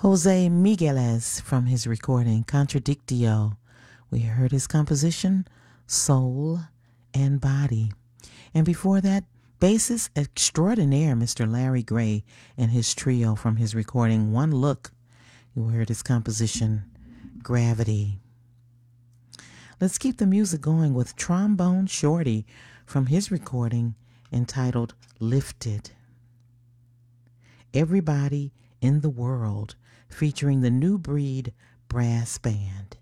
Jose Migueles from his recording Contradictio. We heard his composition Soul and Body. And before that, bassist extraordinaire Mr. Larry Gray and his trio from his recording One Look. You heard his composition Gravity. Let's keep the music going with Trombone Shorty from his recording entitled Lifted. Everybody in the World, featuring the New Breed Brass Band.